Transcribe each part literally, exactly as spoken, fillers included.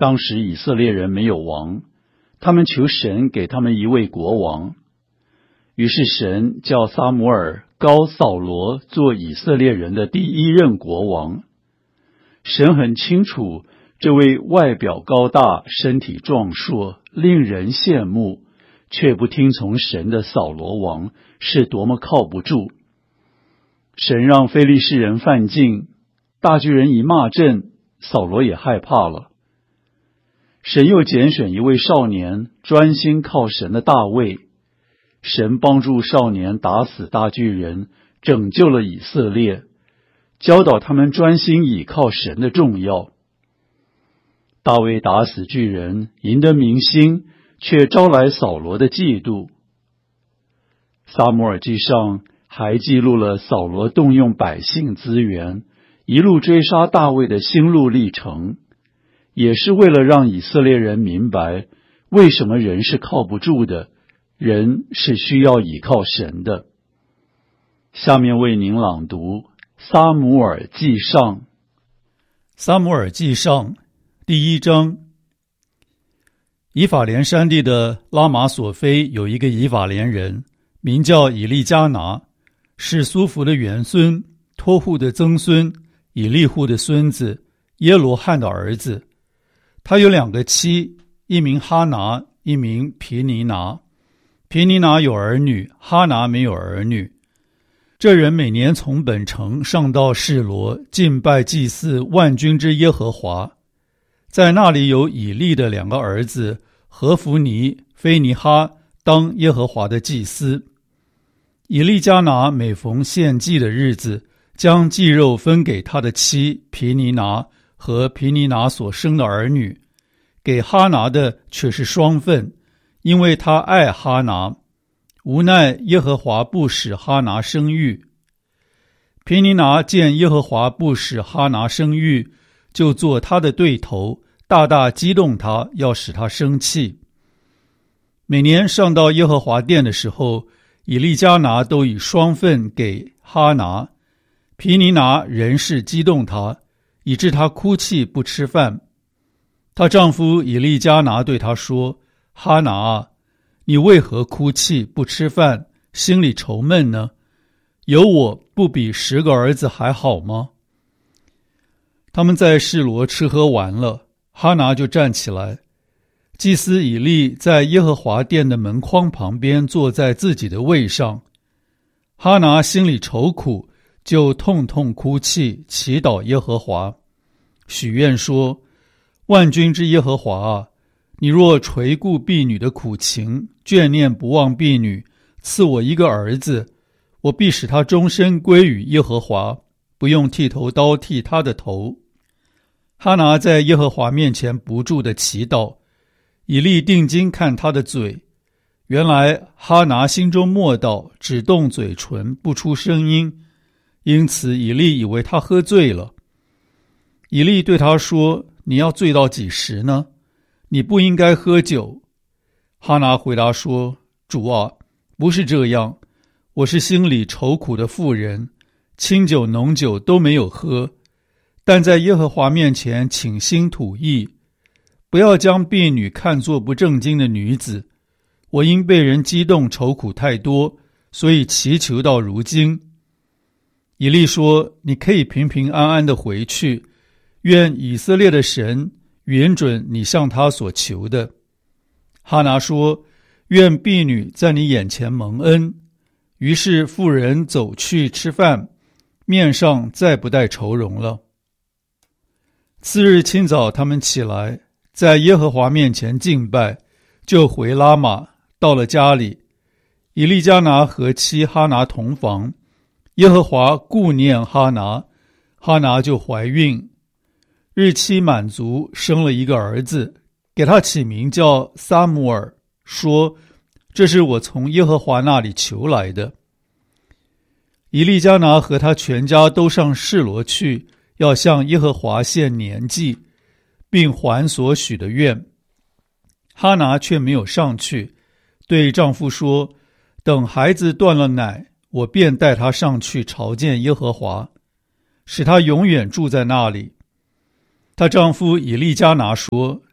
当时以色列人没有王，他们求神给他们一位国王。于是神叫撒母耳膏扫罗做以色列人的第一任国王。神很清楚，这位外表高大、身体壮硕、令人羡慕，却不听从神的扫罗王是多么靠不住。神让非利士人犯境，大巨人一骂阵，扫罗也害怕了。神又拣选一位少年，专心靠神的大卫。神帮助少年打死大巨人，拯救了以色列，教导他们专心倚靠神的重要。大卫打死巨人，赢得民心，却招来扫罗的嫉妒。撒母耳记上还记录了扫罗动用百姓资源，一路追杀大卫的心路历程，也是为了让以色列人明白，为什么人是靠不住的，人是需要倚靠神的。下面为您朗读撒母耳记上。 撒母耳记上第一章。以法莲山地的拉玛索菲有一个以法莲人，名叫以利加拿，是苏弗的元孙，托户的曾孙，以利户的孙子，耶罗汉的儿子。他有两个妻，一名哈拿，一名皮尼拿。皮尼拿有儿女，哈拿没有儿女。这人每年从本城上到示罗，敬拜祭祀万军之耶和华。在那里有以利的两个儿子何弗尼、菲尼哈当耶和华的祭司。以利加拿每逢献祭的日子，将祭肉分给他的妻皮尼拿和皮尼拿所生的儿女，给哈拿的却是双份，因为他爱哈拿。无奈耶和华不使哈拿生育。皮尼拿见耶和华不使哈拿生育，就做他的对头，大大激动他，要使他生气。每年上到耶和华殿的时候，以利加拿都以双份给哈拿。皮尼拿仍是激动他，以致他哭泣不吃饭。她丈夫以利加拿对她说：哈拿啊，你为何哭泣不吃饭，心里愁闷呢？有我不比十个儿子还好吗？他们在示罗吃喝完了，哈拿就站起来。祭司以利在耶和华殿的门框旁边坐在自己的位上。哈拿心里愁苦，就痛痛哭泣，祈祷耶和华，许愿说：万军之耶和华啊，你若垂顾婢女的苦情，眷念不忘婢女，赐我一个儿子，我必使他终身归于耶和华，不用剃头刀剃他的头。哈拿在耶和华面前不住地祈祷。以利定睛看他的嘴，原来哈拿心中默祷，只动嘴唇，不出声音，因此以利以为他喝醉了。以利对他说：你要醉到几时呢？你不应该喝酒。哈拿回答说：主啊，不是这样，我是心里愁苦的妇人，清酒浓酒都没有喝，但在耶和华面前倾心吐意，不要将婢女看作不正经的女子。我因被人激动愁苦太多，所以祈求到如今。以利说：你可以平平安安地回去，愿以色列的神允准你向他所求的。哈拿说：愿婢女在你眼前蒙恩。于是妇人走去吃饭，面上再不带愁容了。次日清早，他们起来，在耶和华面前敬拜，就回拉玛，到了家里。以利加拿和妻哈拿同房，耶和华顾念哈拿，哈拿就怀孕。日期满足，生了一个儿子，给他起名叫撒母耳，说：这是我从耶和华那里求来的。以利加拿和他全家都上示罗去，要向耶和华献年祭，并还所许的愿。哈拿却没有上去，对丈夫说：等孩子断了奶，我便带他上去朝见耶和华，使他永远住在那里。她丈夫以利加拿说：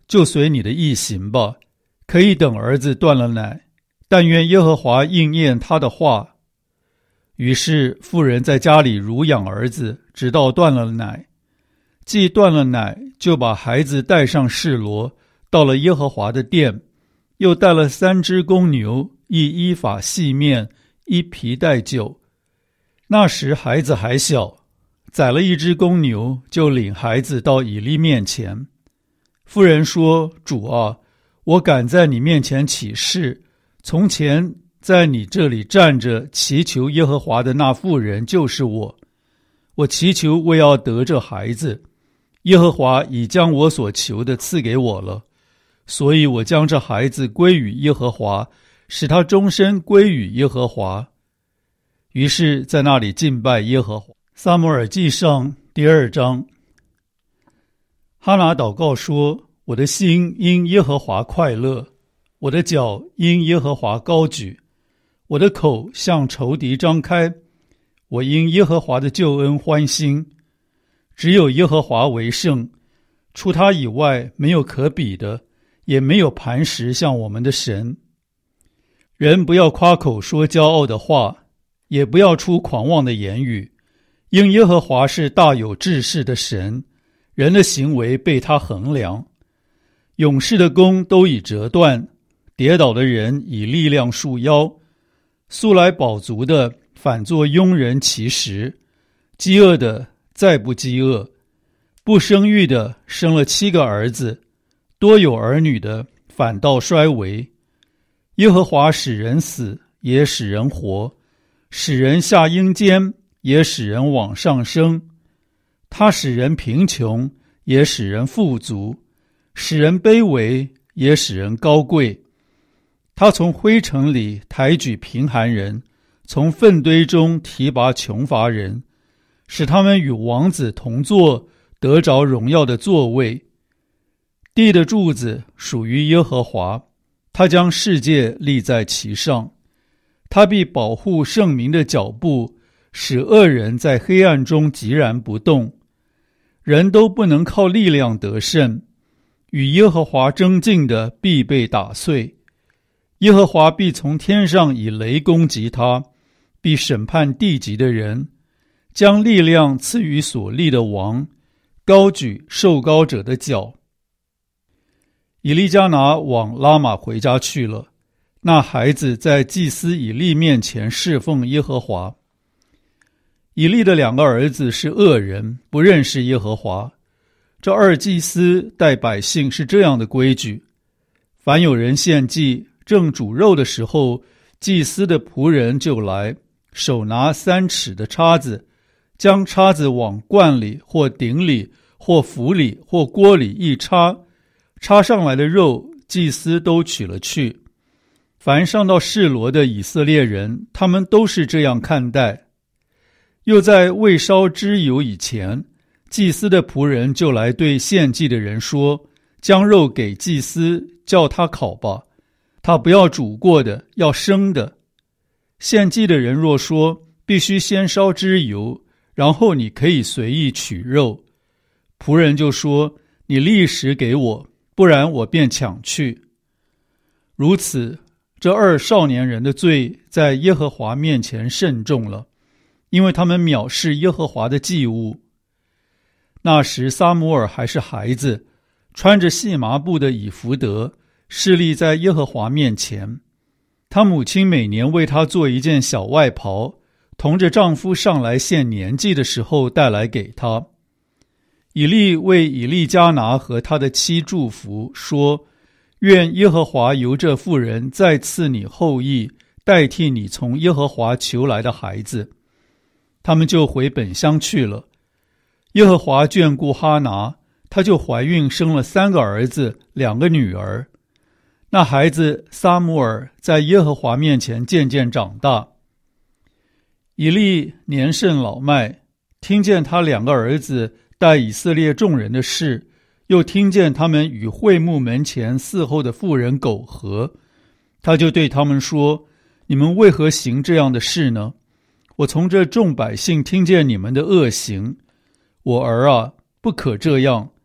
就随你的意行吧，可以等儿子断了奶，但愿耶和华应验他的话。于是妇人在家里乳养儿子，直到断了奶。既断了奶，就把孩子带上示罗，到了耶和华的殿，又带了三只公牛，一依法细面，一皮带酒。那时孩子还小，宰了一只公牛，就领孩子到以利面前。妇人说：主啊，我敢在你面前起誓，从前在你这里站着祈求耶和华的那妇人就是我。我祈求为要得这孩子，耶和华已将我所求的赐给我了，所以我将这孩子归于耶和华，使他终身归于耶和华。于是在那里敬拜耶和华。撒母耳记上第二章。哈拿祷告说：我的心因耶和华快乐，我的脚因耶和华高举，我的口向仇敌张开，我因耶和华的救恩欢心。只有耶和华为圣，除他以外没有可比的，也没有磐石像我们的神。人不要夸口说骄傲的话，也不要出狂妄的言语，因耶和华是大有志士的神，人的行为被他衡量。勇士的弓都已折断，跌倒的人以力量束腰，素来饱足的反作庸人其食，饥饿的再不饥饿，不生育的生了七个儿子，多有儿女的反倒衰微。耶和华使人死，也使人活，使人下阴间，也使人往上升。他使人贫穷，也使人富足，使人卑微，也使人高贵。他从灰尘里抬举贫寒人，从粪堆中提拔穷乏人，使他们与王子同坐，得着荣耀的座位。地的柱子属于耶和华，他将世界立在其上。他必保护圣民的脚步，使恶人在黑暗中寂然不动。人都不能靠力量得胜，与耶和华争竞的必被打碎。耶和华必从天上以雷攻击他，必审判地极的人，将力量赐予所立的王，高举受膏者的脚。以利加拿往拉玛回家去了，那孩子在祭司以利面前侍奉耶和华。以利的两个儿子是恶人，不认识耶和华。这二祭司待百姓是这样的规矩：凡有人献祭正煮肉的时候，祭司的仆人就来，手拿三尺的叉子，将叉子往罐里或鼎里或釜里或锅里一插，插上来的肉祭司都取了去。凡上到示罗的以色列人，他们都是这样看待。又在未烧脂油以前，祭司的仆人就来对献祭的人说：将肉给祭司，叫他烤吧，他不要煮过的，要生的。献祭的人若说必须先烧脂油，然后你可以随意取肉，仆人就说：你立时给我，不然我便抢去。如此，这二少年人的罪在耶和华面前甚重了，因为他们藐视耶和华的祭物。那时撒母耳还是孩子，穿着细麻布的以弗得，侍立在耶和华面前。他母亲每年为他做一件小外袍，同着丈夫上来献年祭的时候带来给他。以利为以利加拿和他的妻祝福，说：愿耶和华由这妇人再赐你后裔，代替你从耶和华求来的孩子。他们就回本乡去了。耶和华眷顾哈拿，她就怀孕生了三个儿子，两个女儿。那孩子撒母耳在耶和华面前渐渐长大。以利年甚老迈，听见他两个儿子带以色列众人的事，又听见他们与会幕门前伺候的妇人苟合，他就对他们说：你们为何行这样的事呢？我从这众百姓听见你们的恶行。我儿啊，不可这样。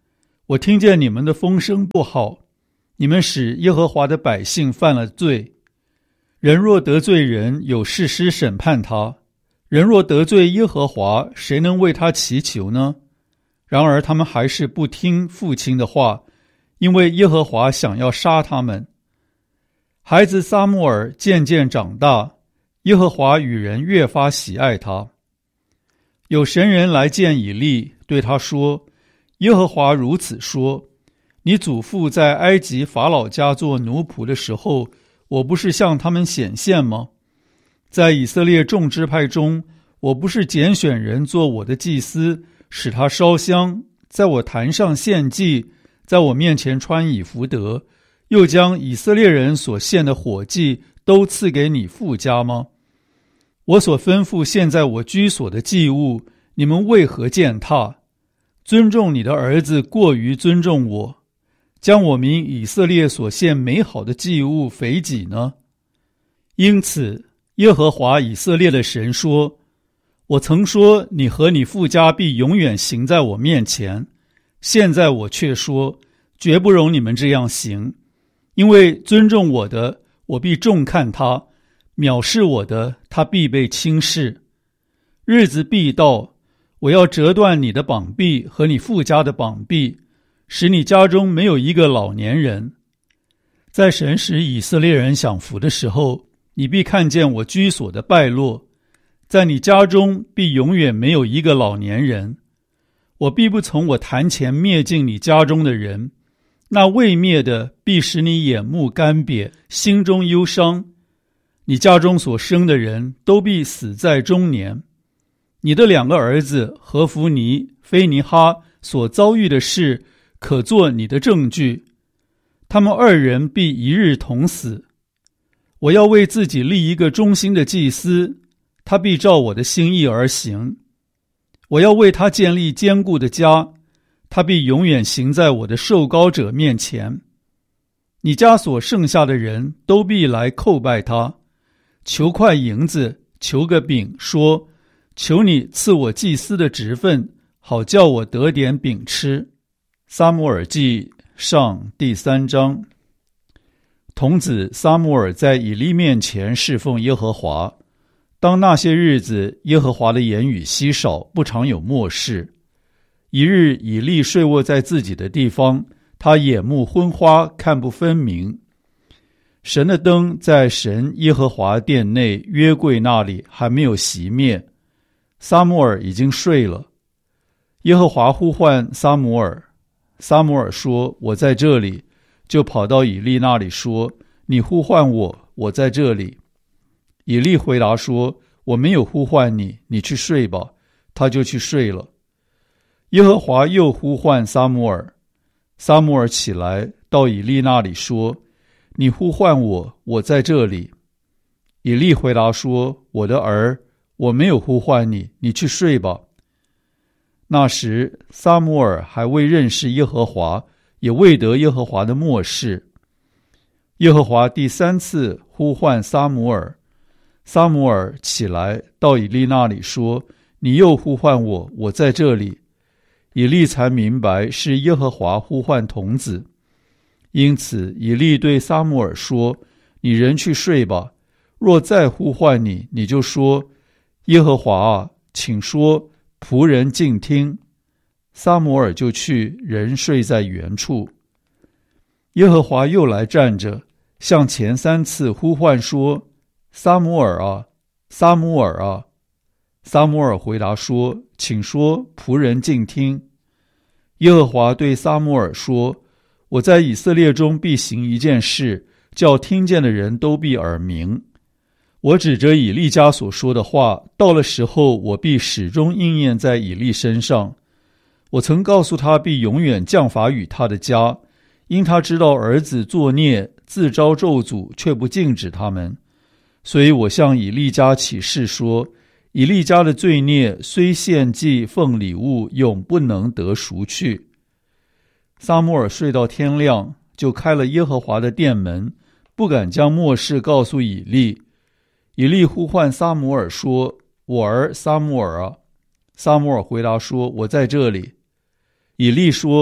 我听见你们的风声不好，你们使耶和华的百姓犯了罪。人若得罪人，有士师审判他；人若得罪耶和华，谁能为他祈求呢？然而他们还是不听父亲的话，因为耶和华想要杀他们。孩子撒母耳渐渐长大，耶和华与人越发喜爱他。有神人来见以利，对他说：耶和华如此说，你祖父在埃及法老家做奴仆的时候，我不是向他们显现吗？在以色列众支派中，我不是拣选人做我的祭司，使他烧香，在我坛上献祭，在我面前穿以弗得，又将以色列人所献的火祭都赐给你父家吗？我所吩咐现在我居所的祭物，你们为何践踏？尊重你的儿子过于尊重我，将我民以色列所献美好的祭物肥己呢？因此耶和华以色列的神说，我曾说你和你父家必永远行在我面前，现在我却说绝不容你们这样行，因为尊重我的，我必重看他；藐视我的，他必被轻视。日子必到，我要折断你的膀臂和你父家的膀臂，使你家中没有一个老年人。在神使以色列人享福的时候，你必看见我居所的败落，在你家中必永远没有一个老年人。我必不从我坛前灭尽你家中的人，那未灭的必使你眼目干瘪，心中忧伤。你家中所生的人都必死在中年。你的两个儿子何弗尼、菲尼哈所遭遇的事，可作你的证据。他们二人必一日同死。我要为自己立一个忠心的祭司，他必照我的心意而行。我要为他建立坚固的家，他必永远行在我的受膏者面前。你家所剩下的人都必来叩拜他，求块银子，求个饼，说：求你赐我祭司的职分，好叫我得点饼吃。撒母耳记上第三章。童子撒母耳在以利面前侍奉耶和华。当那些日子，耶和华的言语稀少，不常有默示。一日，以利睡卧在自己的地方，他眼目昏花，看不分明。神的灯在神耶和华殿内约柜那里还没有熄灭，撒母耳已经睡了。耶和华呼唤撒母耳，撒母耳说：我在这里。就跑到以利那里说：你呼唤我，我在这里。以利回答说：我没有呼唤你，你去睡吧。他就去睡了。耶和华又呼唤撒母耳，撒母耳起来到以利那里说：你呼唤我，我在这里。以利回答说：我的儿，我没有呼唤你，你去睡吧。那时撒母耳还未认识耶和华，也未得耶和华的默示。耶和华第三次呼唤撒母耳，撒母耳起来到以利那里说：你又呼唤我，我在这里。以利才明白是耶和华呼唤童子。因此以利对撒母耳说：你人去睡吧，若再呼唤你，你就说：耶和华啊，请说，仆人静听。撒母耳就去，人睡在原处。耶和华又来站着，向前三次呼唤说：撒母耳啊，撒母耳啊。撒母耳回答说：请说，仆人静听。耶和华对撒母耳说：我在以色列中必行一件事，叫听见的人都必耳鸣。我指着以利家所说的话，到了时候，我必始终应验在以利身上。我曾告诉他必永远降罚与他的家，因他知道儿子作孽，自招咒诅，却不禁止他们。所以我向以利家起誓说：以利家的罪孽虽献祭奉礼物，永不能得赎去。撒母耳睡到天亮，就开了耶和华的殿门，不敢将末事告诉以利。以利呼唤撒母耳说：我儿撒母耳啊。撒母耳回答说：我在这里。以利说：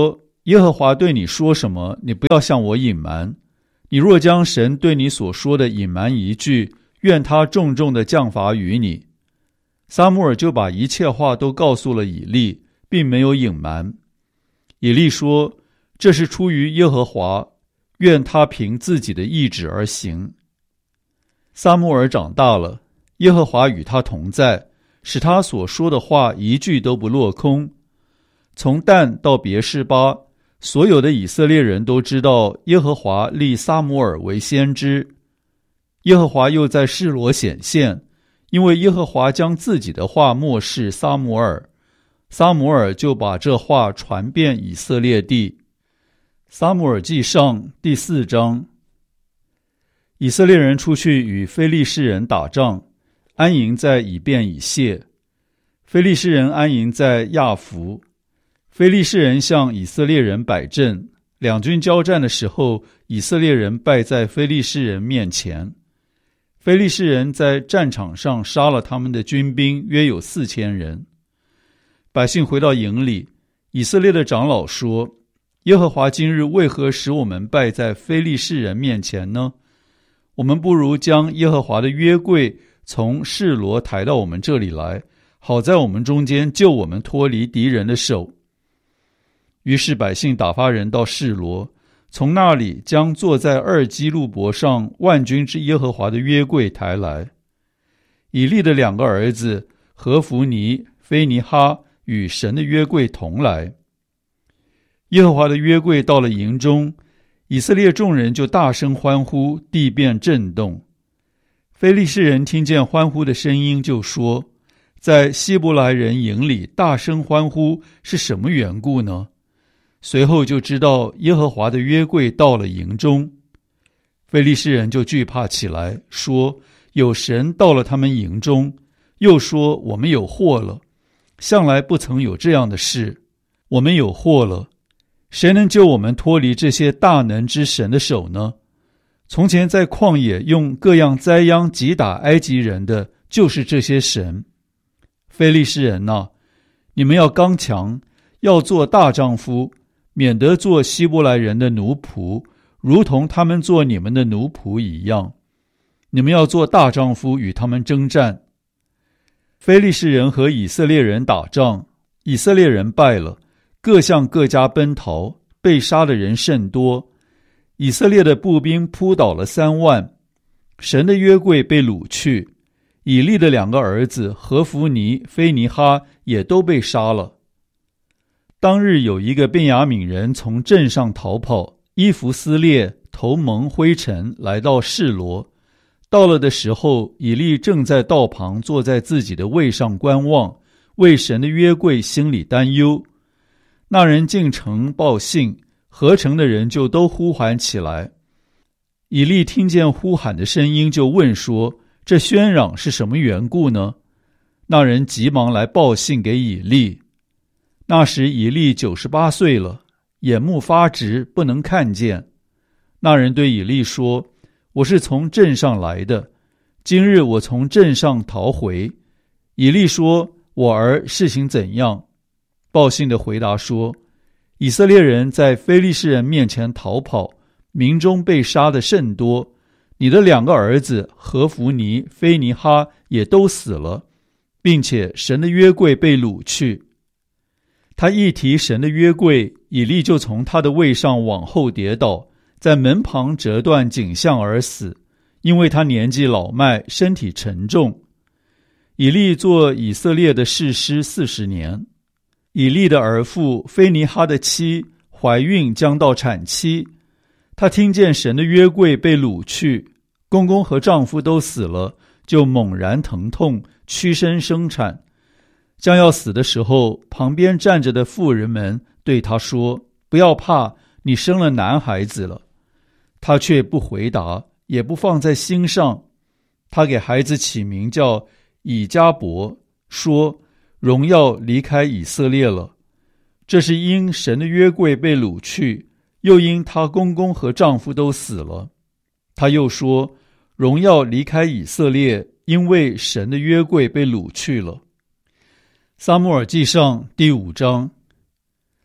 耶和华对你说什么，你不要向我隐瞒。你若将神对你所说的隐瞒一句，愿他重重的降罚于你。撒母耳就把一切话都告诉了以利，并没有隐瞒。以利说，这是出于耶和华，愿他凭自己的意志而行。撒母耳长大了，耶和华与他同在，使他所说的话一句都不落空。从但到别是巴，所有的以色列人都知道耶和华立撒母耳为先知。耶和华又在示罗显现，因为耶和华将自己的话默示撒母耳，撒母耳就把这话传遍以色列地。撒母耳记上第四章。以色列人出去与非利士人打仗，安营在以便以谢。非利士人安营在亚弗。非利士人向以色列人摆阵，两军交战的时候，以色列人败在非利士人面前。非利士人在战场上杀了他们的军兵，约有四千人。百姓回到营里，以色列的长老说，耶和华今日为何使我们败在非利士人面前呢？我们不如将耶和华的约柜从示罗抬到我们这里来，好在我们中间救我们脱离敌人的手。于是百姓打发人到示罗，从那里将坐在二基路伯上万军之耶和华的约柜抬来。以利的两个儿子何弗尼、菲尼哈与神的约柜同来。耶和华的约柜到了营中，以色列众人就大声欢呼，地便震动。非利士人听见欢呼的声音，就说，在希伯来人营里大声欢呼是什么缘故呢？随后就知道耶和华的约柜到了营中。非利士人就惧怕起来，说，有神到了他们营中，又说，我们有祸了，向来不曾有这样的事，我们有祸了，谁能救我们脱离这些大能之神的手呢？从前在旷野用各样灾殃击打埃及人的，就是这些神。非利士人哪，你们要刚强，要做大丈夫，免得做希伯来人的奴仆，如同他们做你们的奴仆一样。你们要做大丈夫，与他们征战。非利士人和以色列人打仗，以色列人败了，各向各家奔逃，被杀的人甚多。以色列的步兵扑倒了三万，神的约柜被掳去。以利的两个儿子何弗尼、菲尼哈也都被杀了。当日有一个便雅悯人从镇上逃跑，衣服撕裂，头蒙灰尘，来到示罗。到了的时候，以利正在道旁坐在自己的位上观望，为神的约柜心里担忧。那人进城报信，合城的人就都呼喊起来。以利听见呼喊的声音，就问说，这喧嚷是什么缘故呢？那人急忙来报信给以利。那时以利九十八岁了，眼目发直，不能看见。那人对以利说，我是从镇上来的，今日我从镇上逃回。以利说，我儿事情怎样？报信的回答说，以色列人在非利士人面前逃跑，民中被杀的甚多，你的两个儿子何弗尼、菲尼哈也都死了，并且神的约柜被掳去。他一提神的约柜，以利就从他的位上往后跌倒，在门旁折断颈项而死，因为他年纪老迈，身体沉重。以利做以色列的士师四十年。以利的儿妇菲尼哈的妻怀孕，将到产期，她听见神的约柜被掳去，公公和丈夫都死了，就猛然疼痛，屈身生产。将要死的时候，旁边站着的妇人们对她说，不要怕，你生了男孩子了。她却不回答，也不放在心上。她给孩子起名叫以迦伯，说，荣耀离开以色列了。这是因神的约柜被掳去，又因她公公和丈夫都死了。她又说，荣耀离开以色列，因为神的约柜被掳去了。撒母耳记上第五章。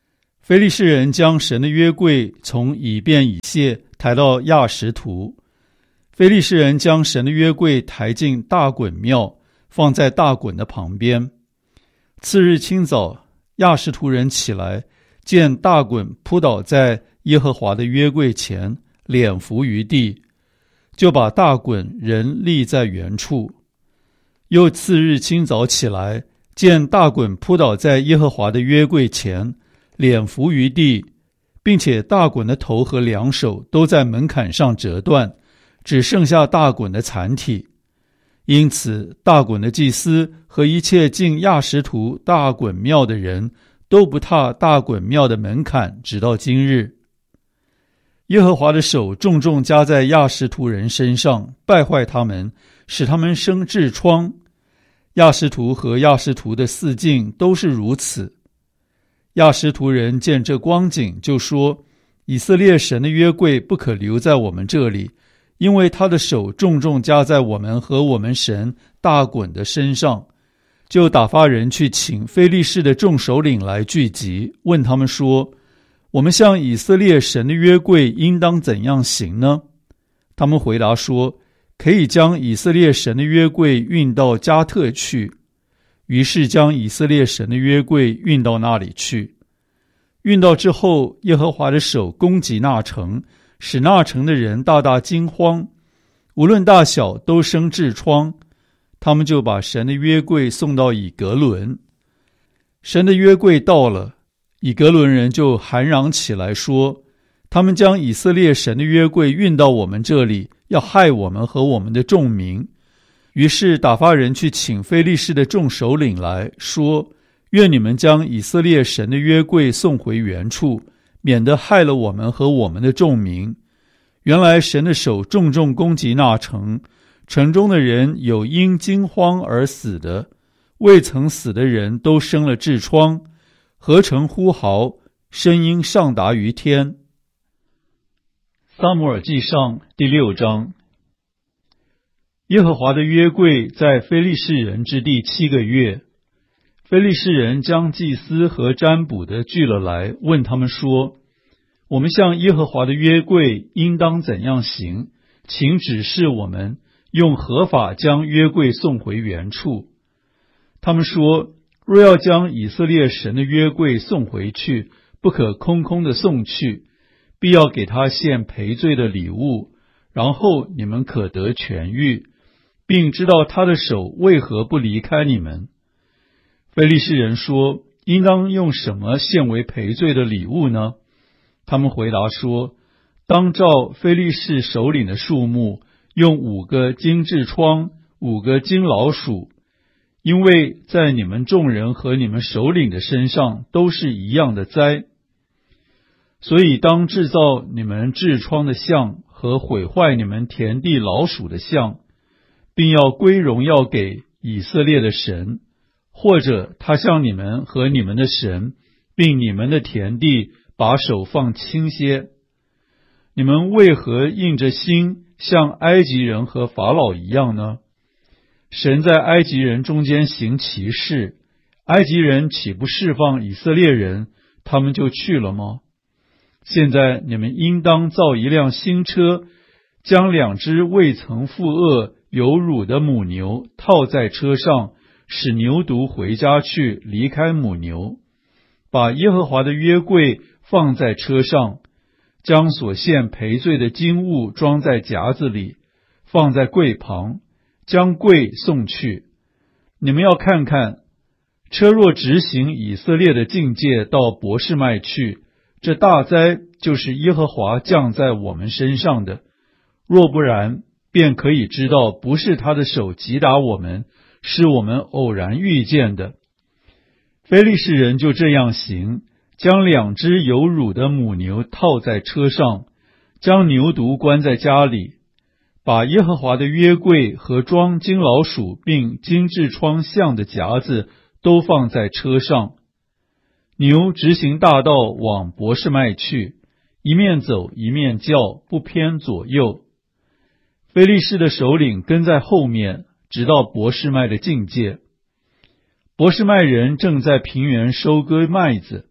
非利士人将神的约柜从以便以谢抬到亚实图。非利士人将神的约柜抬进大衮庙，放在大衮的旁边。次日清早，亚实图人起来，见大衮扑倒在耶和华的约柜前，脸伏于地，就把大衮人立在原处。又次日清早起来，见大衮扑倒在耶和华的约柜前，脸伏于地，并且大衮的头和两手都在门槛上折断，只剩下大衮的残体。因此大衮的祭司和一切进亚实图大衮庙的人都不踏大衮庙的门槛，直到今日。耶和华的手重重加在亚实图人身上，败坏他们，使他们生痔疮。亚实图和亚实图的四境都是如此。亚实图人见这光景，就说：以色列神的约柜不可留在我们这里，因为他的手重重加在我们和我们神大衮的身上。就打发人去请非利士的众首领来聚集，问他们说：我们向以色列神的约柜应当怎样行呢？他们回答说：可以将以色列神的约柜运到加特去。于是将以色列神的约柜运到那里去。运到之后，耶和华的手攻击那城，使那城的人大大惊慌，无论大小都生痔疮。他们就把神的约柜送到以革伦。神的约柜到了，以革伦人就喊嚷起来说：他们将以色列神的约柜运到我们这里，要害我们和我们的众民。于是打发人去请非利士的众首领来说：愿你们将以色列神的约柜送回原处，免得害了我们和我们的众民。原来神的手重重攻击那城，城中的人有因惊慌而死的，未曾死的人都生了痔疮，合城呼号，声音上达于天。 撒母耳记上第六章。耶和华的约柜在非利士人之地七个月，非利士人将祭司和占卜的聚了来，问他们说：我们向耶和华的约柜应当怎样行？请指示我们，用何法将约柜送回原处。他们说：若要将以色列神的约柜送回去，不可空空的送去，必要给他献赔罪的礼物，然后你们可得痊愈，并知道他的手为何不离开你们。非利士人说：应当用什么献为赔罪的礼物呢？他们回答说：当照非利士首领的数目，用五个金痔疮，五个金老鼠，因为在你们众人和你们首领的身上都是一样的灾。所以当制造你们痔疮的像和毁坏你们田地老鼠的像，并要归荣耀给以色列的神，或者他向你们和你们的神，并你们的田地把手放轻些。你们为何硬着心像埃及人和法老一样呢？神在埃及人中间行奇事，埃及人岂不释放以色列人，他们就去了吗？现在你们应当造一辆新车，将两只未曾负轭有乳的母牛套在车上，使牛犊回家去，离开母牛。把耶和华的约柜放在车上，将所献赔罪的金物装在夹子里，放在柜旁，将柜送去。你们要看看，车若直行以色列的境界到伯示麦去，这大灾就是耶和华降在我们身上的；若不然，便可以知道不是他的手击打我们，是我们偶然遇见的。非利士人就这样行，将两只有乳的母牛套在车上，将牛犊关在家里，把耶和华的约柜和装金老鼠并金痔疮像的夹子都放在车上。牛直行大道往伯示麦去，一面走一面叫，不偏左右。非利士的首领跟在后面，直到伯示麦的境界。伯示麦人正在平原收割麦子，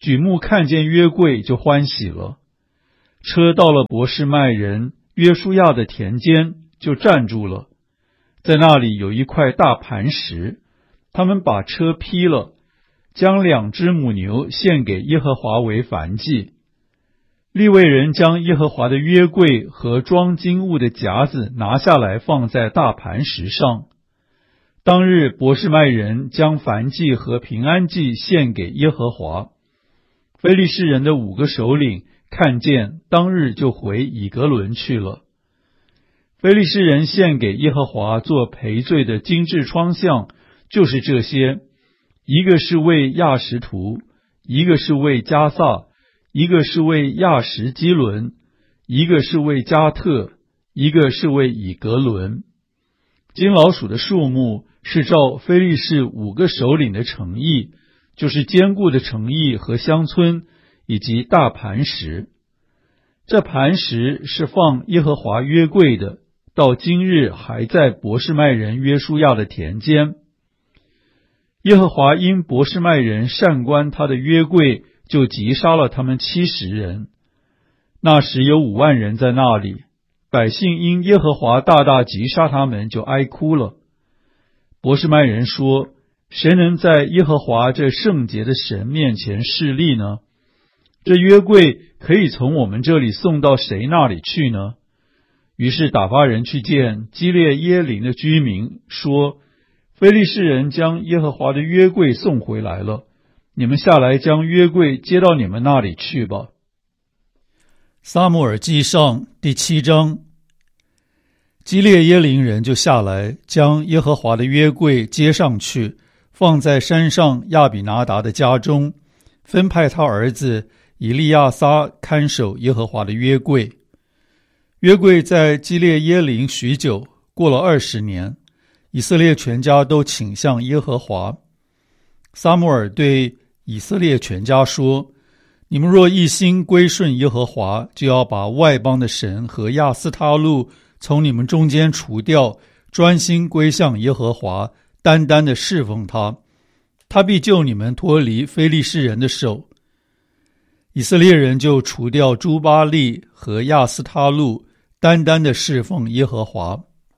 举目看见约柜就欢喜了。车到了伯示麦人约书亚的田间，就站住了。在那里有一块大磐石，他们把车劈了，将两只母牛献给耶和华为燔祭。利未人将耶和华的约柜和装金物的匣子拿下来，放在大磐石上。当日伯示麦人将燔祭和平安祭献给耶和华。非利士人的五个首领看见，当日就回以革伦去了。非利士人献给耶和华做赔罪的金制窗像，就是这些：一个是为亚实图，一个是为加萨，一个是为亚实基伦，一个是为加特，一个是为以革伦。金老鼠的数目是照非利士五个首领的城邑，就是坚固的城邑和乡村，以及大磐石。这磐石是放耶和华约柜的，到今日还在伯示麦人约书亚的田间。耶和华因伯示麦人擅观他的约柜，就击杀了他们七十人。那时有五万人在那里，百姓因耶和华大大击杀他们，就哀哭了。伯示麦人说：谁能在耶和华这圣洁的神面前侍立呢？这约柜可以从我们这里送到谁那里去呢？于是打发人去见基列耶琳的居民，说：非利士人将耶和华的约柜送回来了，你们下来将约柜接到你们那里去吧。 撒母耳记上第七章。基列耶琳人就下来，将耶和华的约柜接上去，放在山上亚比拿达的家中，分派他儿子以利亚撒看守耶和华的约柜。约柜在基列耶琳许久，过了二十年，以色列全家都倾向耶和华。撒母耳对以色列全家说：你们若一心归顺耶和华，就要把外邦的神和亚斯他路从你们中间除掉，专心归向耶和华，单单的侍奉他，他必救你们脱离非利士人的手。以色列人就除掉诸巴力和亚斯他路，单单的侍奉耶和华。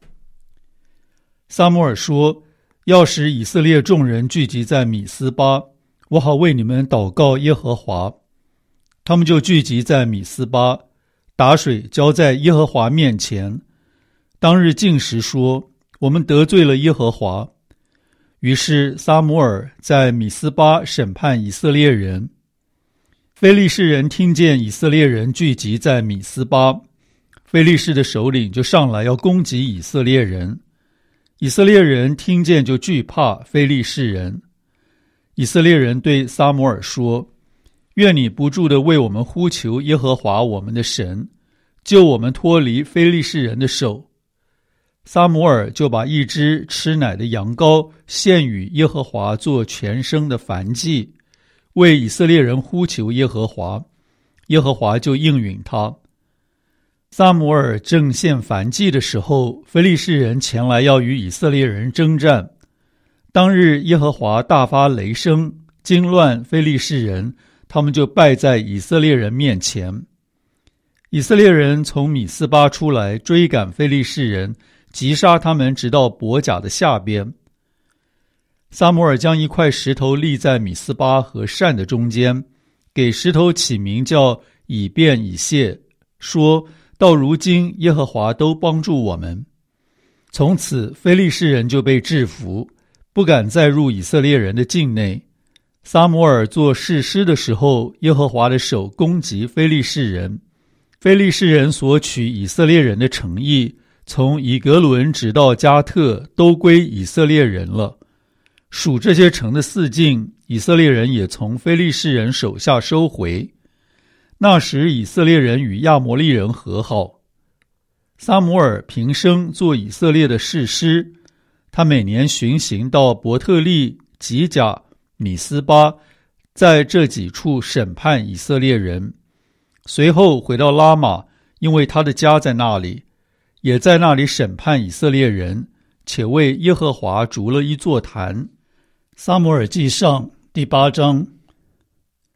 撒母耳说：要使以色列众人聚集在米斯巴，我好为你们祷告耶和华。他们就聚集在米斯巴，打水浇在耶和华面前。当日禁食说：我们得罪了耶和华。于是撒母耳在米斯巴审判以色列人。非利士人听见以色列人聚集在米斯巴，非利士的首领就上来要攻击以色列人。以色列人听见就惧怕非利士人。以色列人对撒母耳说：愿你不住地为我们呼求耶和华我们的神，救我们脱离非利士人的手。撒母耳就把一只吃奶的羊羔献与耶和华做全牲的燔祭，为以色列人呼求耶和华，耶和华就应允他。撒母耳正献燔祭的时候，非利士人前来要与以色列人征战。当日耶和华大发雷声，惊乱非利士人，他们就败在以色列人面前。以色列人从米斯巴出来，追赶非利士人，击杀他们，直到伯甲的下边。撒母耳将一块石头立在米斯巴和善的中间，给石头起名叫以便以谢，说：到如今耶和华都帮助我们。从此非利士人就被制服，不敢再入以色列人的境内。撒母耳做士师的时候，耶和华的手攻击非利士人，非利士人所取以色列人的城邑，从以革伦直到加特，都归以色列人了。属这些城的四境，以色列人也从非利士人手下收回。那时以色列人与亚摩利人和好。撒母耳平生做以色列的士师，他每年巡行到伯特利、吉甲、米斯巴，在这几处审判以色列人。随后回到拉玛，因为他的家在那里，也在那里审判以色列人，且为耶和华筑了一座坛。撒母耳记上第八章。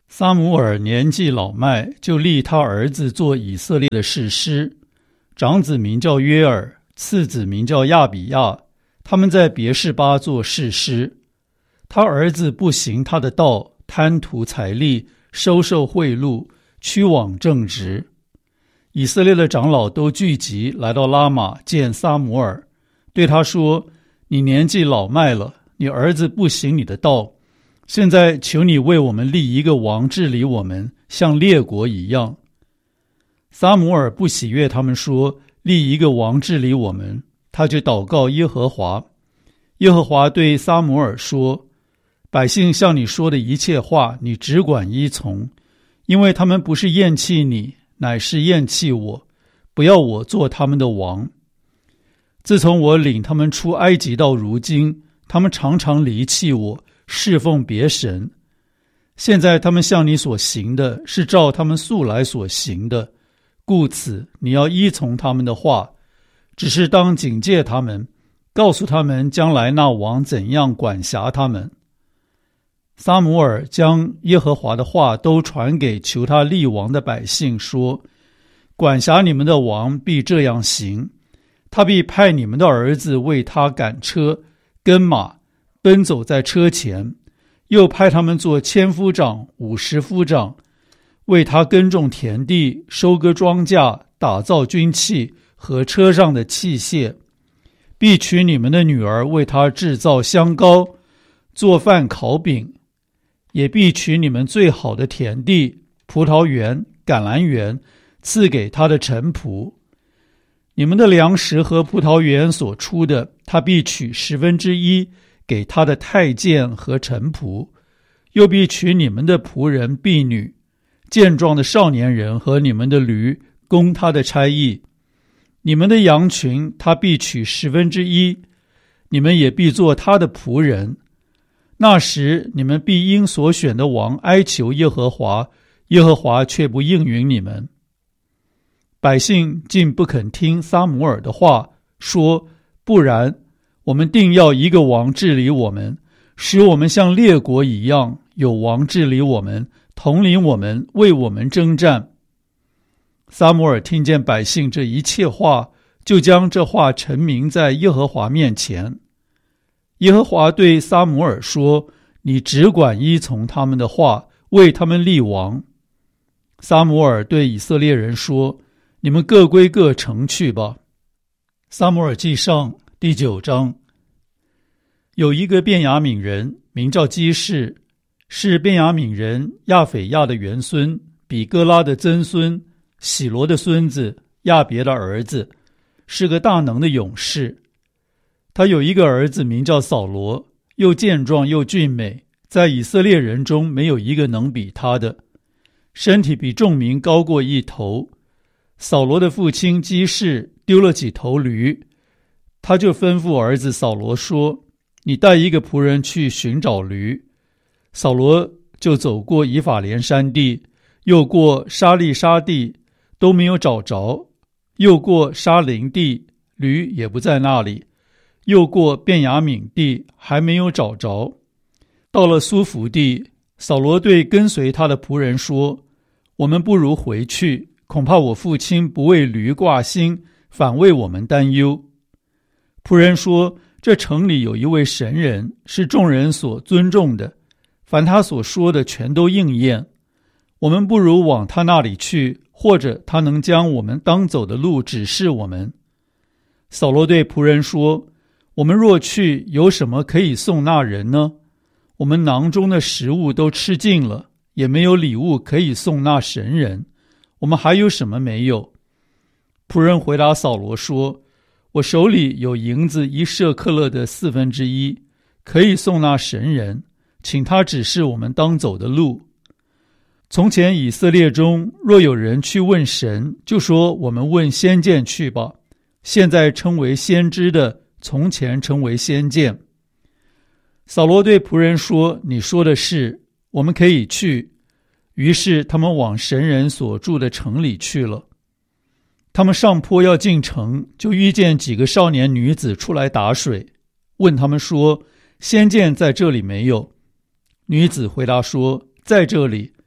撒母耳年纪老迈，就立他儿子做以色列的士师，长子名叫约尔，次子名叫亚比亚，他们在别是巴做士师。他儿子不行他的道，贪图财利，收受贿赂，屈枉正直。以色列的长老都聚集来到拉玛见撒母耳，对他说：你年纪老迈了，你儿子不行你的道，现在求你为我们立一个王治理我们，像列国一样。撒母耳不喜悦他们说立一个王治理我们，他就祷告耶和华。耶和华对撒母耳说：百姓向你说的一切话，你只管依从，因为他们不是厌弃你，乃是厌弃我，不要我做他们的王。自从我领他们出埃及到如今，他们常常离弃我，侍奉别神。现在他们向你所行的是照他们素来所行的，故此你要依从他们的话，只是当警戒他们，告诉他们将来那王怎样管辖他们。撒母耳将耶和华的话都传给求他立王的百姓，说：管辖你们的王必这样行，他必派你们的儿子为他赶车跟马，奔走在车前，又派他们做千夫长、五十夫长，为他耕种田地，收割庄稼，打造军器和车上的器械。必娶你们的女儿为他制造香膏，做饭烤饼，也必取你们最好的田地、葡萄园、橄榄园，赐给他的臣仆。你们的粮食和葡萄园所出的，他必取十分之一给他的太监和臣仆，又必取你们的仆人婢女、健壮的少年人和你们的驴，供他的差役。你们的羊群，他必取十分之一，你们也必做他的仆人。那时你们必因所选的王哀求耶和华，耶和华却不应允你们。百姓竟不肯听撒母耳的话，说：不然，我们定要一个王治理我们，使我们像列国一样，有王治理我们，统领我们，为我们征战。撒母耳听见百姓这一切话，就将这话陈明在耶和华面前。耶和华对撒母耳说：你只管依从他们的话，为他们立王。撒母耳对以色列人说：你们各归各城去吧。撒母耳记上第九章。有一个便雅悯人名叫基士，是便雅悯人亚斐亚的元孙，比哥拉的曾孙，喜罗的孙子，亚别的儿子，是个大能的勇士。他有一个儿子名叫扫罗，又健壮又俊美，在以色列人中没有一个能比他的，身体比众民高过一头。扫罗的父亲基士丢了几头驴，他就吩咐儿子扫罗说：你带一个仆人去寻找驴。扫罗就走过以法莲山地，又过沙利沙地，都没有找着，又过沙林地，驴也不在那里，又过便雅悯地，还没有找着。到了苏弗地，扫罗对跟随他的仆人说：我们不如回去，恐怕我父亲不为驴挂心，反为我们担忧。仆人说：这城里有一位神人，是众人所尊重的，凡他所说的全都应验。我们不如往他那里去，或者他能将我们当走的路指示我们。扫罗对仆人说：我们若去，有什么可以送那人呢？我们囊中的食物都吃尽了，也没有礼物可以送那神人，我们还有什么没有？仆人回答扫罗说：我手里有银子一舍克勒的四分之一，可以送那神人，请他指示我们当走的路。从前以色列中若有人去问神，就说我们问先见去吧，现在称为先知的，从前称为先见。扫罗对仆人说：你说的是，我们可以去。于是他们往神人所住的城里去了。他们上坡要进城，就遇见几个少年女子出来打水，问他们说：先见在这里没有？女子回答说：在这里。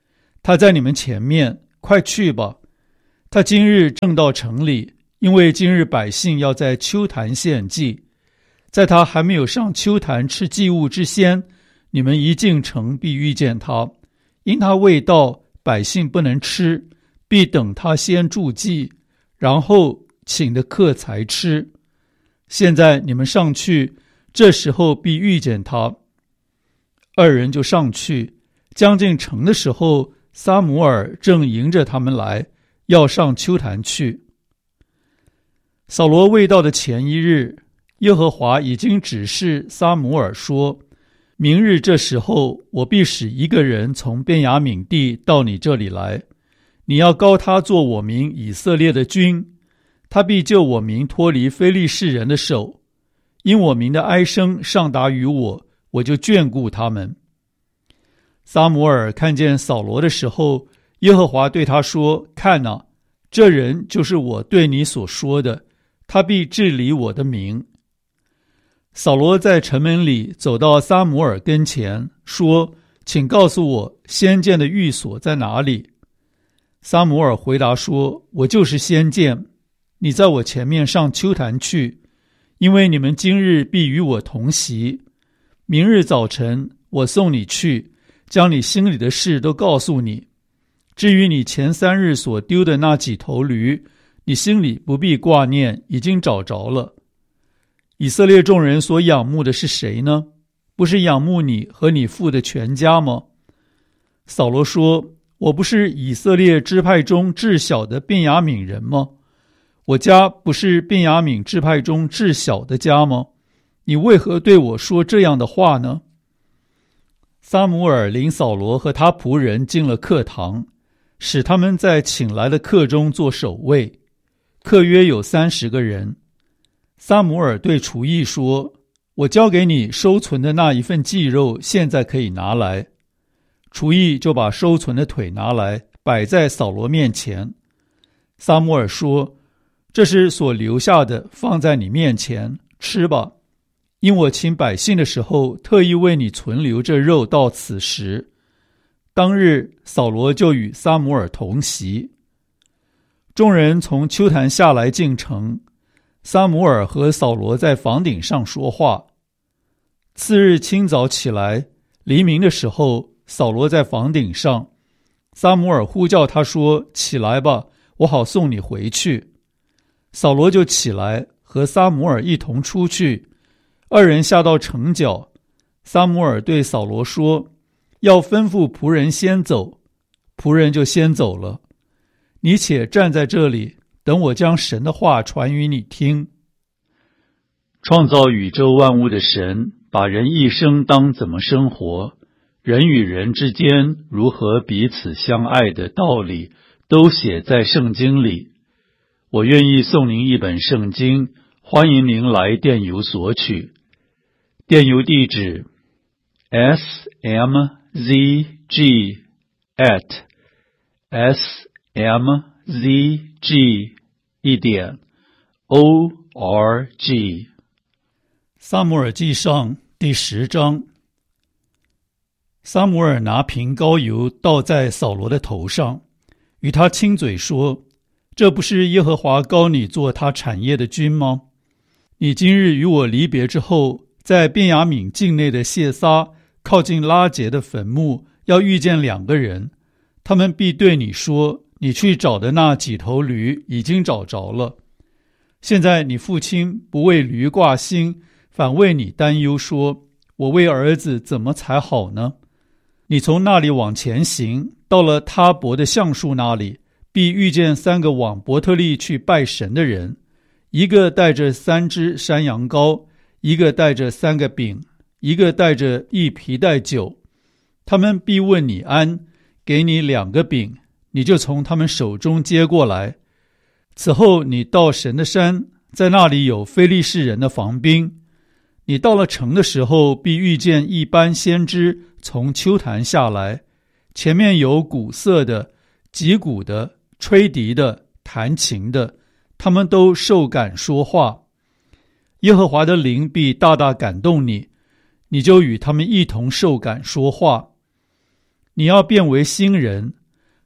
他在你们前面，快去吧。他今日正到城里，因为今日百姓要在丘坛献祭。在他还没有上丘坛吃祭物之先，你们一进城必遇见他，因他未到，百姓不能吃，必等他先祝祭，然后请的客才吃。现在你们上去，这时候必遇见他。二人就上去，将近城的时候，撒母耳正迎着他们来，要上丘坛去。扫罗未到的前一日，耶和华已经指示撒母耳说，明日这时候，我必使一个人从便雅悯地到你这里来，你要膏他做我民以色列的君，他必救我民脱离非利士人的手。因我民的哀声上达于我，我就眷顾他们。撒母耳看见扫罗的时候，耶和华对他说，看哪，这人就是我对你所说的，他必治理我的民。扫罗在城门里走到撒母耳跟前，说，请告诉我先见的寓所在哪里。撒母耳回答说，我就是先见，你在我前面上丘坛去，因为你们今日必与我同席。明日早晨我送你去，将你心里的事都告诉你。至于你前三日所丢的那几头驴，你心里不必挂念，已经找着了。以色列众人所仰慕的是谁呢？不是仰慕你和你父的全家吗？扫罗说，我不是以色列支派中至小的便雅悯人吗？我家不是便雅悯支派中至小的家吗？你为何对我说这样的话呢？撒母耳领扫罗和他仆人进了客堂，使他们在请来的客中做守卫，客约有三十个人。撒母耳对厨役说，我交给你收存的那一份祭肉现在可以拿来。厨役就把收存的腿拿来，摆在扫罗面前。撒母耳说，这是所留下的，放在你面前，吃吧。因我请百姓的时候，特意为你存留这肉到此时。当日扫罗就与撒母耳同席。众人从丘坛下来进城，撒母耳和扫罗在房顶上说话。次日清早起来，黎明的时候，扫罗在房顶上，撒母耳呼叫他说，起来吧，我好送你回去。扫罗就起来，和撒母耳一同出去。二人下到城角，撒母耳对扫罗说，要吩咐仆人先走。仆人就先走了。你且站在这里，等我将神的话传于你听。 创造宇宙万物的神，把人一生当怎么生活，人与人之间如何彼此相爱的道理，都写在圣经里。我愿意送您一本圣经，欢迎您来电邮索取。电邮地址 s m z g at s m z g 一点 o r g。 撒母耳记上第十章。撒母耳拿瓶膏油倒在扫罗的头上，与他亲嘴说，这不是耶和华膏你做他产业的君吗？你今日与我离别之后，在便雅悯境内的谢撒靠近拉结的坟墓，要遇见两个人，他们必对你说，你去找的那几头驴已经找着了。现在你父亲不为驴挂心，反为你担忧，说，我为儿子怎么才好呢？你从那里往前行，到了他伯的橡树那里，必遇见三个往伯特利去拜神的人，一个带着三只山羊羔，一个带着三个饼，一个带着一皮带酒。他们必问你安，给你两个饼，你就从他们手中接过来。此后你到神的山，在那里有非利士人的防兵。你到了城的时候，必遇见一班先知从丘坛下来，前面有鼓瑟的、击鼓的、吹笛的、弹琴的，他们都受感说话。耶和华的灵必大大感动你，你就与他们一同受感说话。你要变为新人，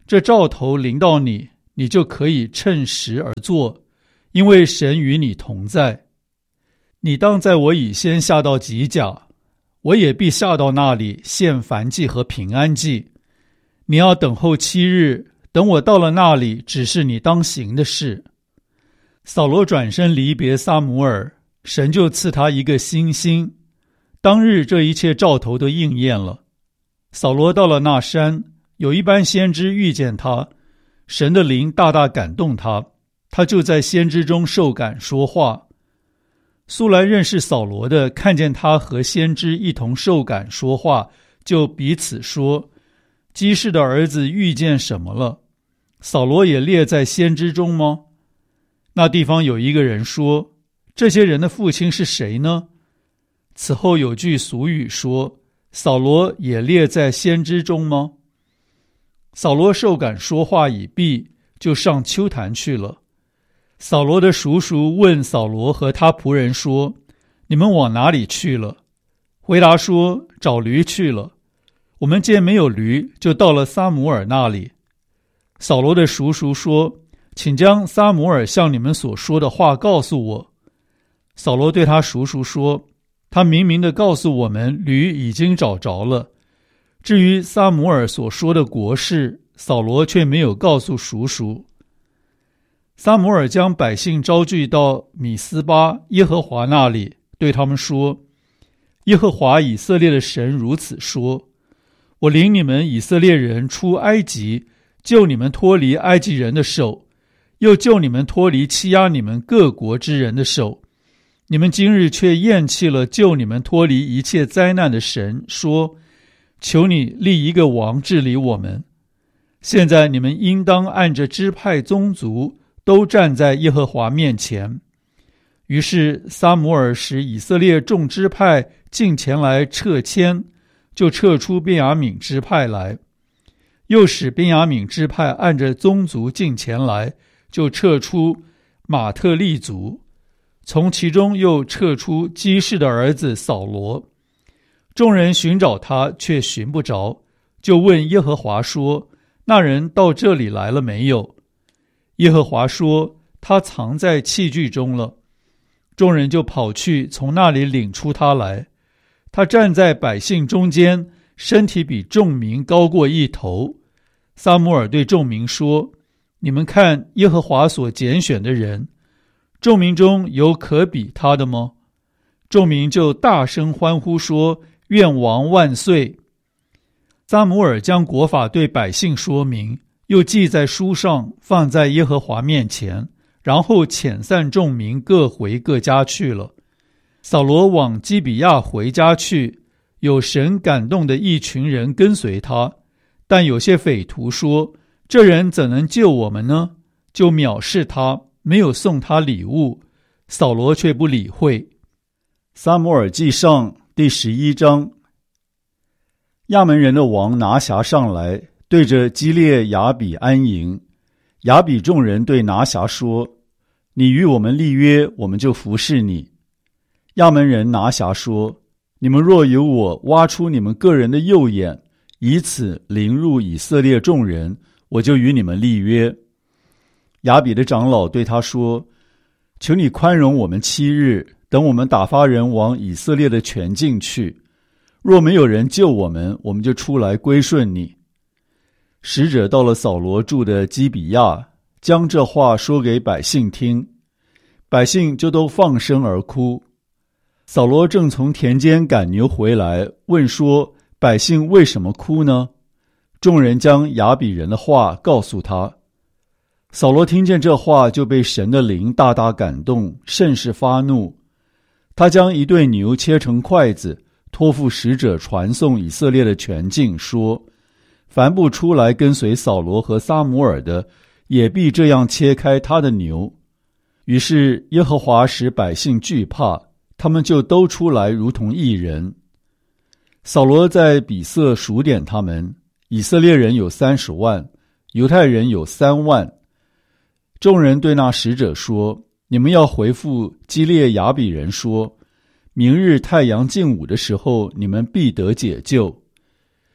这兆头临到你，你就可以趁时而作，因为神与你同在。你当在我以先下到吉甲，我也必下到那里献燔祭和平安祭。你要等候七日，等我到了那里，只是你当行的事。扫罗转身离别撒母耳，神就赐他一个新心。当日这一切兆头都应验了。扫罗到了那山，有一班先知遇见他，神的灵大大感动他，他就在先知中受感说话。素来认识扫罗的，看见他和先知一同受感说话，就彼此说，基士的儿子遇见什么了？扫罗也列在先知中吗？那地方有一个人说，这些人的父亲是谁呢？此后有句俗语说，扫罗也列在先知中吗？扫罗受感说话已毕，就上丘坛去了。扫罗的叔叔问扫罗和他仆人说，你们往哪里去了？回答说，找驴去了。我们见没有驴，就到了撒母耳那里。扫罗的叔叔说，请将撒母耳向你们所说的话告诉我。扫罗对他叔叔说，他明明地告诉我们，驴已经找着了。至于撒母耳所说的国事，扫罗却没有告诉叔叔。撒母耳将百姓招聚到米斯巴耶和华那里，对他们说，耶和华以色列的神如此说，我领你们以色列人出埃及，救你们脱离埃及人的手，又救你们脱离欺压你们各国之人的手。你们今日却厌弃了救你们脱离一切灾难的神，说，求你立一个王治理我们。现在你们应当按着支派宗族都站在耶和华面前。于是撒母耳使以色列众支派进前来撤迁，就撤出便雅悯支派来；又使便雅悯支派按着宗族进前来，就撤出马特利族，从其中又撤出基士的儿子扫罗。众人寻找他，却寻不着，就问耶和华说，那人到这里来了没有？耶和华说，他藏在器具中了。众人就跑去，从那里领出他来。他站在百姓中间，身体比众民高过一头。撒母耳对众民说，你们看耶和华所拣选的人，众民中有可比他的吗？众民就大声欢呼说，愿王万岁。撒母耳将国法对百姓说明，又记在书上，放在耶和华面前，然后遣散众民，各回各家去了。扫罗往基比亚回家去，有神感动的一群人跟随他，但有些匪徒说，这人怎能救我们呢？就藐视他，没有送他礼物。扫罗却不理会。 撒母耳记上第十一章。亚门人的王拿辖上来，对着基列雅比安营。雅比众人对拿辖说，你与我们立约，我们就服侍你。亚门人拿辖说，你们若有我挖出你们个人的右眼，以此凌辱以色列众人，我就与你们立约。雅比的长老对他说，求你宽容我们七日，等我们打发人往以色列的全境去，若没有人救我们，我们就出来归顺你。使者到了扫罗住的基比亚，将这话说给百姓听，百姓就都放声而哭。扫罗正从田间赶牛回来，问说，百姓为什么哭呢？众人将雅比人的话告诉他。扫罗听见这话，就被神的灵大大感动，甚是发怒。他将一对牛切成筷子，托付使者传送以色列的全境，说，凡不出来跟随扫罗和撒母耳的，也必这样切开他的牛。于是耶和华使百姓惧怕，他们就都出来如同一人。扫罗在比色数点他们，以色列人有三十万，犹太人有三万。众人对那使者说，你们要回复基列雅比人说，明日太阳近午的时候，你们必得解救。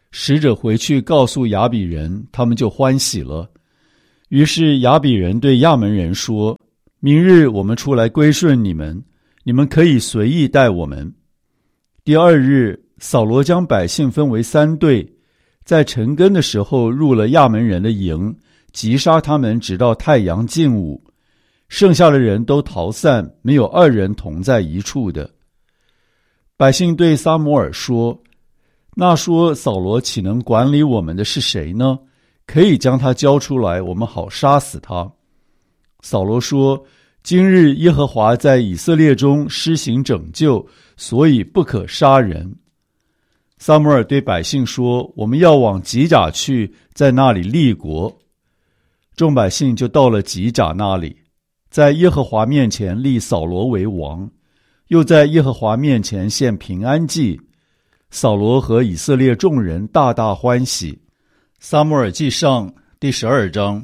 使者回去告诉亚比人，他们就欢喜了。于是亚比人对亚门人说：明日我们出来归顺你们，你们可以随意待我们。第二日，扫罗将百姓分为三队，在晨更的时候入了亚门人的营，击杀他们，直到太阳近午。剩下的人都逃散，没有二人同在一处的。百姓对撒母耳说：那说扫罗岂能管理我们的是谁呢？可以将他交出来，我们好杀死他。扫罗说：今日耶和华在以色列中施行拯救，所以不可杀人。撒母耳对百姓说：我们要往吉甲去，在那里立国。众百姓就到了吉甲那里，在耶和华面前立扫罗为王，又在耶和华面前献平安祭。扫罗和以色列众人大大欢喜。撒母耳记上第十二章。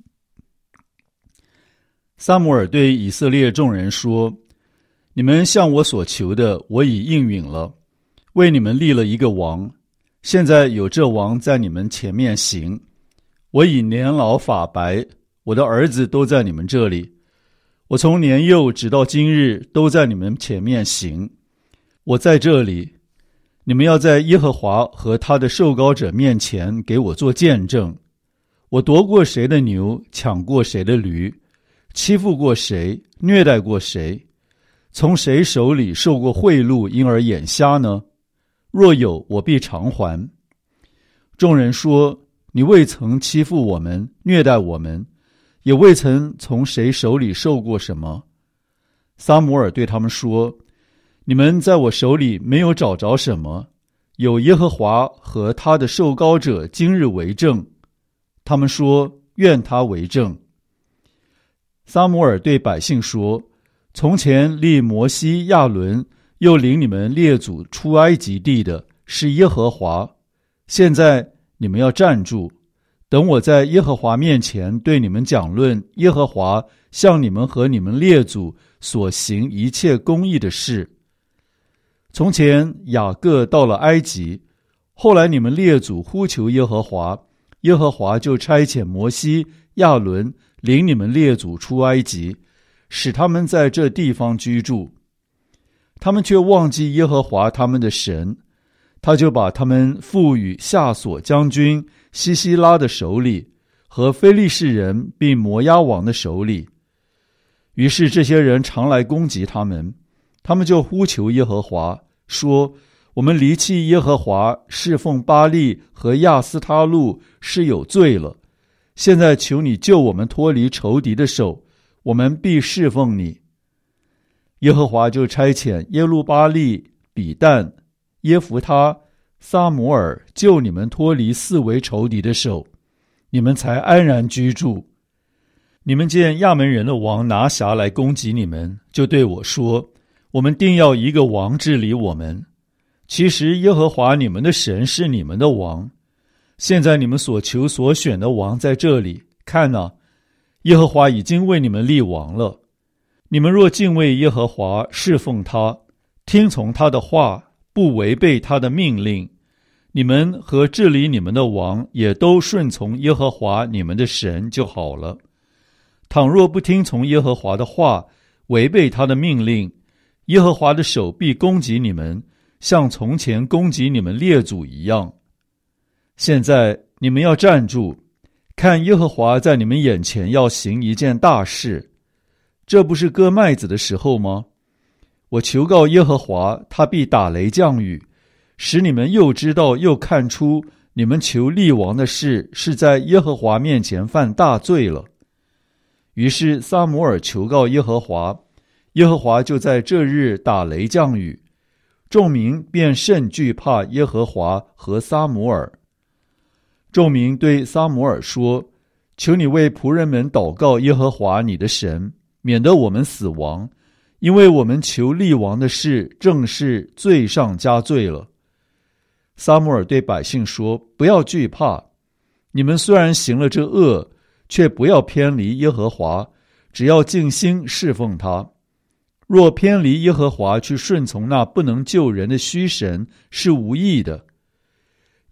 撒母耳对以色列众人说：你们向我所求的，我已应允了，为你们立了一个王。现在有这王在你们前面行。我已年老发白，我的儿子都在你们这里。我从年幼直到今日，都在你们前面行。我在这里，你们要在耶和华和他的受膏者面前给我做见证。我夺过谁的牛，抢过谁的驴，欺负过谁，虐待过谁，从谁手里受过贿赂，因而眼瞎呢？若有，我必偿还。众人说：你未曾欺负我们，虐待我们，也未曾从谁手里受过什么。撒母耳对他们说：你们在我手里没有找着什么，有耶和华和他的受膏者今日为证。他们说：愿他为证。撒母耳对百姓说：从前立摩西、亚伦，又领你们列祖出埃及地的是耶和华。现在你们要站住，等我在耶和华面前对你们讲论耶和华向你们和你们列祖所行一切公义的事。从前雅各到了埃及，后来你们列祖呼求耶和华，耶和华就差遣摩西、亚伦领你们列祖出埃及，使他们在这地方居住。他们却忘记耶和华他们的神，他就把他们付与夏索将军西西拉的手里，和非利士人并摩押王的手里。于是这些人常来攻击他们，他们就呼求耶和华，说：我们离弃耶和华，侍奉巴力和亚斯他路，是有罪了。现在求你救我们脱离仇敌的手，我们必侍奉你。耶和华就差遣耶路巴力、比但、耶弗他、撒母耳救你们脱离四围仇敌的手，你们才安然居住。你们见亚门人的王拿辖来攻击你们，就对我说：我们定要一个王治理我们。其实耶和华你们的神是你们的王。现在你们所求所选的王在这里，看哪，耶和华已经为你们立王了。你们若敬畏耶和华，侍奉他，听从他的话，不违背他的命令，你们和治理你们的王也都顺从耶和华你们的神就好了。倘若不听从耶和华的话，违背他的命令，耶和华的手必攻击你们，像从前攻击你们列祖一样。现在你们要站住，看耶和华在你们眼前要行一件大事。这不是割麦子的时候吗？我求告耶和华，他必打雷降雨，使你们又知道又看出，你们求立王的事是在耶和华面前犯大罪了。于是撒母耳求告耶和华，耶和华就在这日打雷降雨，众民便甚惧怕耶和华和撒母耳。众民对撒母耳说：求你为仆人们祷告耶和华你的神，免得我们死亡，因为我们求立王的事正是罪上加罪了。撒母耳对百姓说：不要惧怕，你们虽然行了这恶，却不要偏离耶和华，只要尽心侍奉他。若偏离耶和华去顺从那不能救人的虚神，是无益的。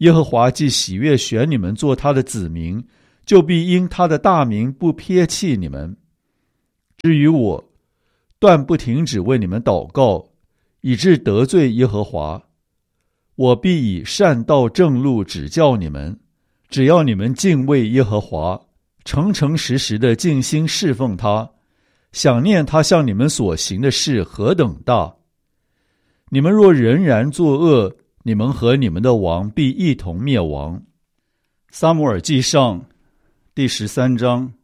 耶和华既喜悦选你们做他的子民，就必因他的大名不撇弃你们。至于我，断不停止为你们祷告，以致得罪耶和华。我必以善道正路指教你们，只要你们敬畏耶和华，诚诚实实的尽心侍奉他，想念他向你们所行的事何等大。你们若仍然作恶，你们和你们的王必一同灭亡。撒母耳记上第十三章。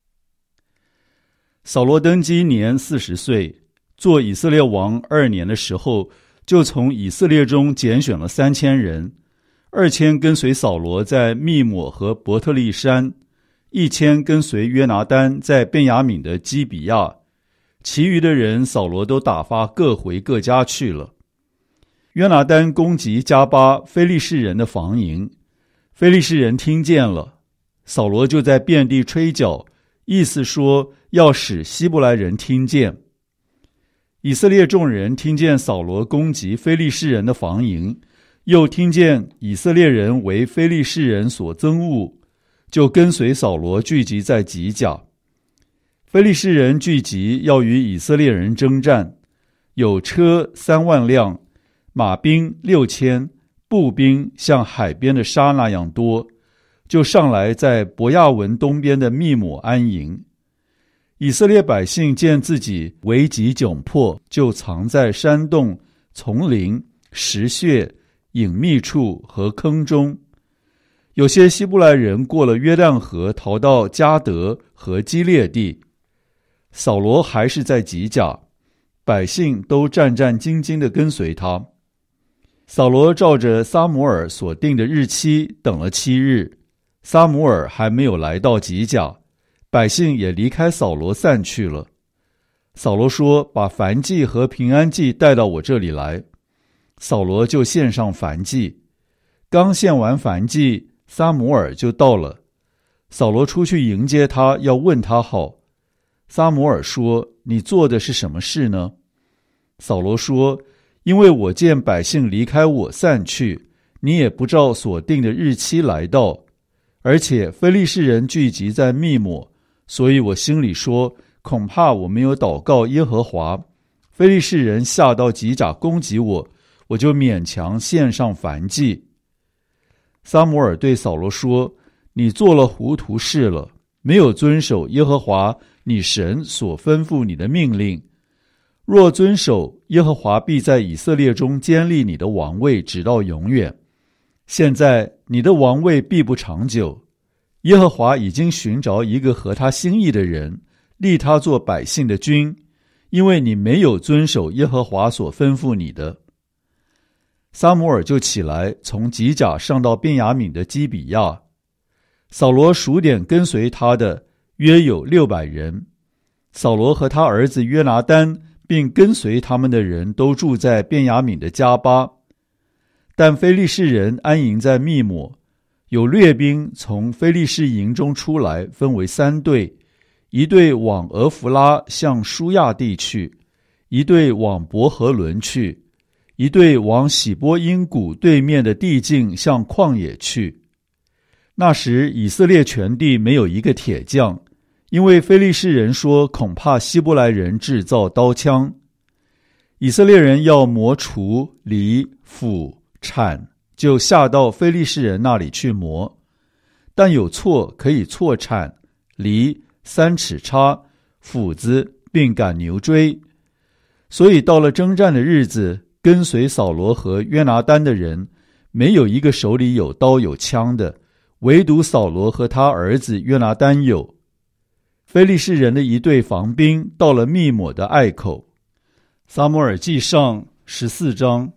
扫罗登基年四十岁，做以色列王二年的时候，就从以色列中拣选了三千人，二千跟随扫罗在密抹和伯特利山，一千跟随约拿单在便雅悯的基比亚，其余的人扫罗都打发各回各家去了。约拿单攻击加巴非利士人的防营，非利士人听见了，扫罗就在遍地吹角，意思说要使希伯来人听见。以色列众人听见扫罗攻击非利士人的防营，又听见以色列人为非利士人所憎恶，就跟随扫罗聚集在吉甲。非利士人聚集要与以色列人征战，有车三万辆，马兵六千，步兵像海边的沙那样多，就上来在伯亚文东边的密抹安营。以色列百姓见自己危急窘迫，就藏在山洞、丛林、石穴、隐秘处和坑中。有些希伯来人过了约旦河，逃到迦得和基列地。扫罗还是在吉甲，百姓都战战兢兢地跟随他。扫罗照着撒母耳所定的日期等了七日，撒母耳还没有来到吉甲，百姓也离开扫罗散去了。扫罗说：把燔祭和平安祭带到我这里来。扫罗就献上燔祭。刚献完燔祭，撒母耳就到了。扫罗出去迎接他，要问他好。撒母耳说：你做的是什么事呢？扫罗说：因为我见百姓离开我散去，你也不照所定的日期来到，而且非利士人聚集在密抹，所以我心里说，恐怕我没有祷告耶和华，非利士人下到吉甲攻击我，我就勉强献上燔祭。撒母耳对扫罗说：你做了糊涂事了，没有遵守耶和华你神所吩咐你的命令。若遵守，耶和华必在以色列中坚立你的王位，直到永远。现在你的王位必不长久。耶和华已经寻找一个合他心意的人，立他做百姓的君，因为你没有遵守耶和华所吩咐你的。撒母耳就起来，从吉甲上到便雅悯的基比亚。扫罗数点跟随他的，约有六百人。扫罗和他儿子约拿单并跟随他们的人都住在便雅悯的加巴。但非利士人安营在密抹，有掠兵从非利士营中出来，分为三队，一队往俄弗拉向舒亚地去，一队往伯和伦去，一队往喜波因谷对面的地境向旷野去。那时以色列全地没有一个铁匠，因为非利士人说恐怕希伯来人制造刀枪。以色列人要磨锄、犁、斧、铲，就下到非利士人那里去磨，但有锉可以锉铲、犁、三尺叉、斧子，并赶牛追。所以到了征战的日子，跟随扫罗和约拿单的人，没有一个手里有刀有枪的，唯独扫罗和他儿子约拿单有。非利士人的一队防兵到了密抹的隘口。撒母耳记上十四章。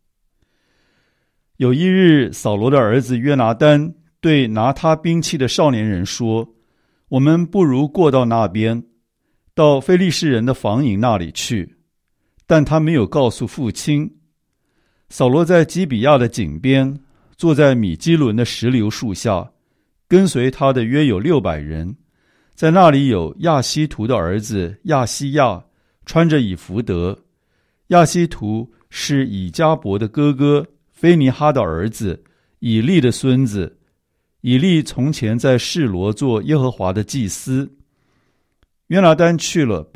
有一日，扫罗的儿子约拿单对拿他兵器的少年人说：我们不如过到那边，到非利士人的防营那里去。但他没有告诉父亲。扫罗在基比亚的井边，坐在米基伦的石榴树下，跟随他的约有六百人。在那里有亚希图的儿子亚西亚，穿着以弗得。亚希图是以迦伯的哥哥，菲尼哈的儿子， 以利的孙子。以利从前在示罗做耶和华的祭司。约拿单去了，